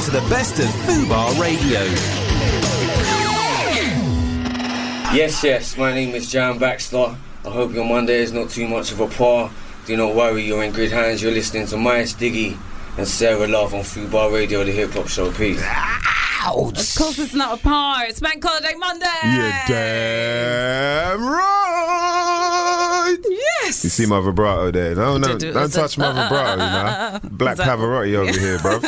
to the best of Fubar Radio. Yes, my name is Jan Baxter. I hope your Monday is not too much of a par. Do not worry, you're in good hands. You're listening to Miles Diggy and Sarah Love on Fubar Radio, the hip hop show. Peace. Ouch. Of course it's not a par. It's Bank Holiday Monday. Yeah, damn right. Yes. You see my vibrato there? No, don't touch my vibrato, you know. Black Pavarotti over here, bro.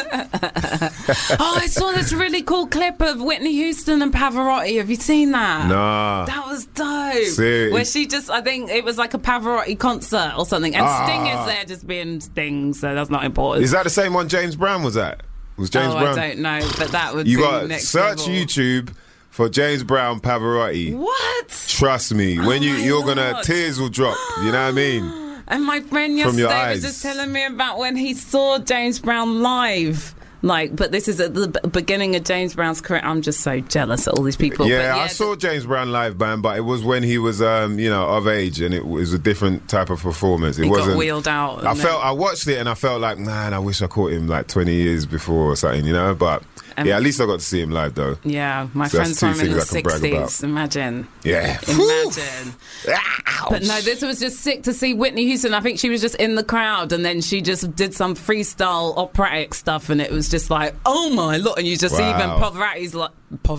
Oh, I saw this really cool clip of Whitney Houston and Pavarotti. Have you seen that? Nah. That was dope. Seriously? Where she just, I think it was like a Pavarotti concert or something. And Sting is there just being Sting, so that's not important. Is that the same one James Brown was at? Was James Brown? I don't know, but that would you be got next search level. YouTube for James Brown Pavarotti. What? Trust me, when you're gonna Lord. tears will drop. You know what I mean? And my friend From your yesterday was eyes. just telling me about when he saw James Brown live. Like, but this is at the beginning of James Brown's career. I'm just so jealous of all these people. Yeah, but I saw James Brown live band, but it was when he was, of age, and it was a different type of performance. It he wasn't. got wheeled out. I watched it and I felt like, man, I wish I caught him like 20 years before or something, you know. But yeah, at least I got to see him live though. Yeah, my So friends that's from two in the things I can brag about. 60s. Imagine. Yeah. Imagine. Ouch. But no, this was just sick to see Whitney Houston. I think she was just in the crowd and then she just did some freestyle operatic stuff and it was just like, oh my Lord. And you just see even Pavarotti's like,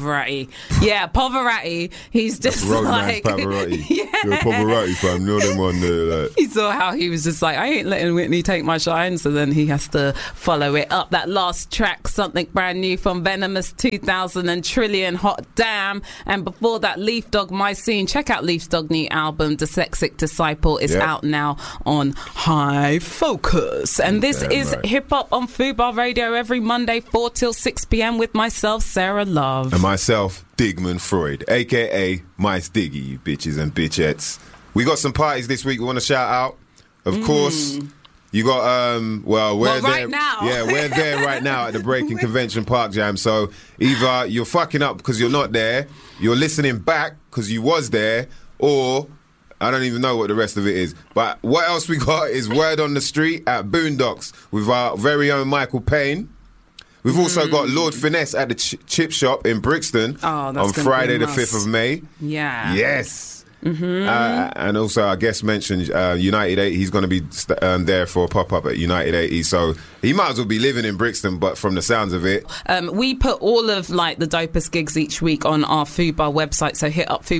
Pavarotti. He's just like, Pavarotti. Yeah. You're a Pavarotti fan. Know them on there. Like. You saw how he was just like, I ain't letting Whitney take my shine. So then he has to follow it up. That last track, something brand new from Venomous 2000 and Trillion, Hot Damn. And before that, Leaf Dog, My Scene. Check out Leaf Dog new album, Dyslexic Disciple, is out now on High Focus. And this is Hip Hop on Fubar Radio every Monday 4 till 6 p.m. with myself, Sarah Love. And myself, Digman Freud, a.k.a. Mice Diggy, you bitches and bitchettes. We got some parties this week we want to shout out. Of course, you got, we're there. Right now. Yeah, we're there right now at the Breaking Convention Park Jam. So either you're fucking up because you're not there, you're listening back because you was there, or I don't even know what the rest of it is. But what else we got is Word on the Street at Boondocks with our very own Michael Payne. We've also got Lord Finesse at the Chip Shop in Brixton on Friday the 5th of May. Yeah. Yes. And also our guest mentioned United 80. He's going to be there for a pop-up at United 80. So he might as well be living in Brixton, but from the sounds of it. We put all of like the dopest gigs each week on our Fubar website. So hit up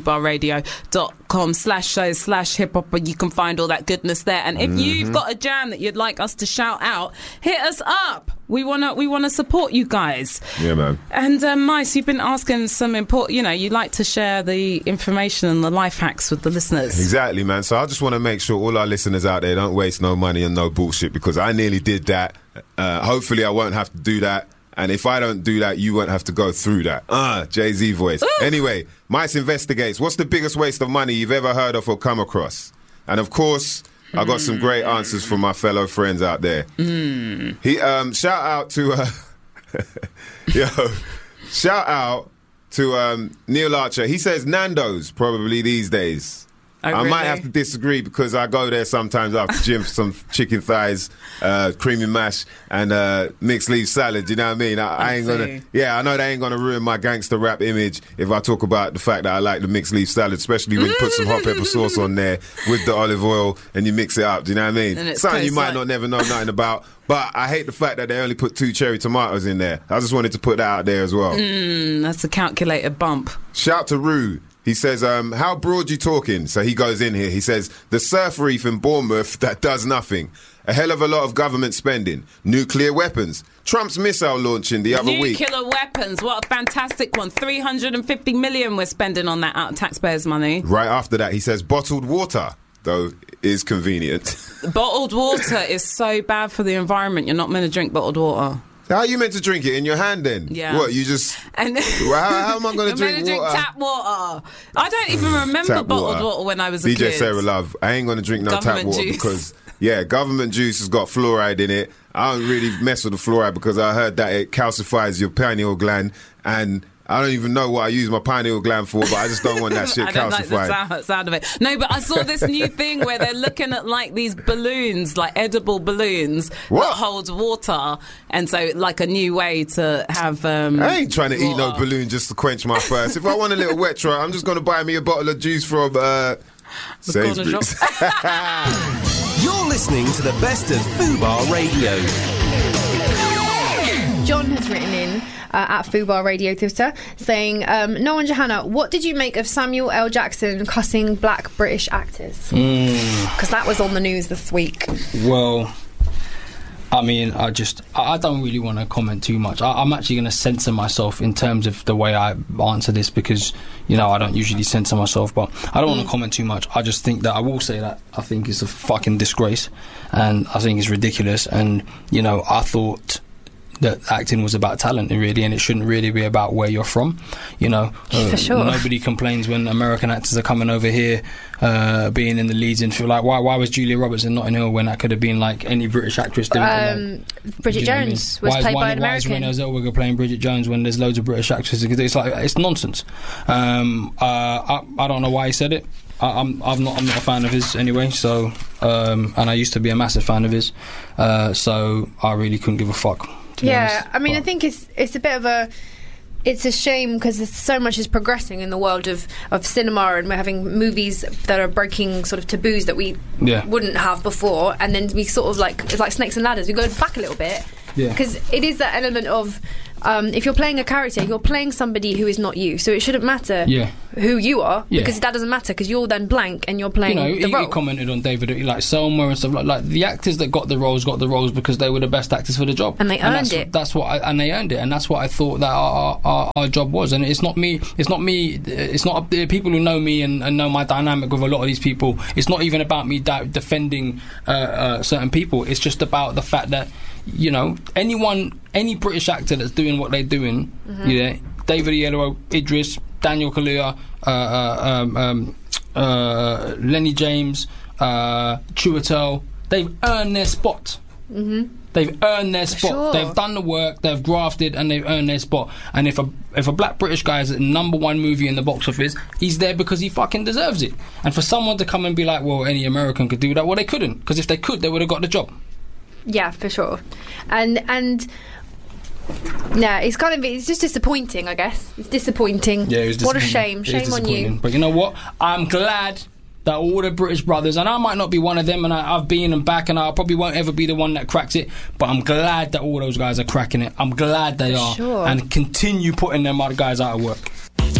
fubarradio.com/shows/hip-hop and you can find all that goodness there. And if you've got a jam that you'd like us to shout out, hit us up. We wanna support you guys. Yeah, man. And Mice, you've been asking some important. You like to share the information and the life hacks with the listeners. Exactly, man. So I just want to make sure all our listeners out there don't waste no money and no bullshit because I nearly did that. Hopefully, I won't have to do that. And if I don't do that, you won't have to go through that. Jay-Z voice. Ooh. Anyway, Mice investigates. What's the biggest waste of money you've ever heard of or come across? And of course, I got some great answers from my fellow friends out there. He shout out to shout out to Neil Archer. He says Nando's probably these days. I might have to disagree because I go there sometimes after gym for some chicken thighs, creamy mash, and mixed leaf salad. You know what I mean? I ain't gonna. Yeah, I know they ain't gonna ruin my gangster rap image if I talk about the fact that I like the mixed leaf salad, especially when you put some hot pepper sauce on there with the olive oil and you mix it up. Do you know what I mean? Something you might not never know nothing about. But I hate the fact that they only put 2 cherry tomatoes in there. I just wanted to put that out there as well. That's a calculated bump. Shout to Rue. He says, how broad you talking? So he goes in here. He says, the surf reef in Bournemouth that does nothing. A hell of a lot of government spending. Nuclear weapons. Trump's missile launching the other week. Nuclear weapons. What a fantastic one. 350 million we're spending on that out of taxpayers' money. Right after that, he says, bottled water, though, is convenient. Bottled water is so bad for the environment. You're not meant to drink bottled water. How are you meant to drink it? In your hand then? Yeah. What, you just... And how am I going to drink water? You're meant to drink tap water. I don't even remember bottled water when I was a kid. DJ Sarah Love, I ain't going to drink no tap water because, government juice has got fluoride in it. I don't really mess with the fluoride because I heard that it calcifies your pineal gland and I don't even know what I use my pineal gland for, but I just don't want that shit calcified. I don't like the sound of it. No, but I saw this new thing where they're looking at like these balloons, like edible balloons that hold water, and so like a new way to have. I ain't trying to eat no balloon just to quench my thirst. If I want a little wet try, I'm just going to buy me a bottle of juice from Sainsbury's. You're listening to the best of Fubar Radio. John has written in at Fubar Radio Twitter saying, Noah and Johanna, what did you make of Samuel L. Jackson cussing black British actors? Because that was on the news this week. Well, I mean, I don't really want to comment too much. I'm actually going to censor myself in terms of the way I answer this because, you know, I don't usually censor myself, but I don't want to comment too much. I just think that I will say that I think it's a fucking disgrace and I think it's ridiculous. And, you know, I thought that acting was about talent, really, and it shouldn't really be about where you're from. You know, for sure. Nobody complains when American actors are coming over here, being in the leads, and feel like, why was Julia Roberts in Notting Hill when that could have been like any British actress doing it? Bridget Jones was played by an American. Why is Renée Zellweger playing Bridget Jones when there's loads of British actresses? It's like, it's nonsense. I don't know why he said it. I'm not a fan of his anyway. So, and I used to be a massive fan of his. So I really couldn't give a fuck. Yeah, I mean, I think it's a bit of a... It's a shame because so much is progressing in the world of cinema, and we're having movies that are breaking sort of taboos that we wouldn't have before, and then we sort of like, it's like snakes and ladders, we go back a little bit because it is that element of if you're playing a character, you're playing somebody who is not you, so it shouldn't matter who you are because that doesn't matter because you're then blank and you're playing the role. He commented on David, like Selma and stuff like the actors that got the roles because they were the best actors for the job, and they earned it. That's what they earned it, and that's what I thought that our job was. And it's not me. It's not the people who know me and know my dynamic with a lot of these people. It's not even about me defending certain people. It's just about the fact that, you know, any British actor that's doing what they're doing, David Oyelowo, Idris, Daniel Kaluuya, Lenny James, Chiwetel, they've earned their spot. They've earned their spot. Sure. They've done the work, they've grafted, and they've earned their spot. And if a black British guy is the #1 movie in the box office, he's there because he fucking deserves it. And for someone to come and be like, well, any American could do that, well, they couldn't, because if they could, they would have got the job. Yeah, for sure. And yeah, it's just disappointing, I guess. It's disappointing. Yeah, it was what a shame. Shame on you. But you know what? I'm glad that all the British brothers, and I might not be one of them, and I've been and back, and I probably won't ever be the one that cracks it, but I'm glad that all those guys are cracking it. I'm glad they are. Sure. And continue putting them other guys out of work.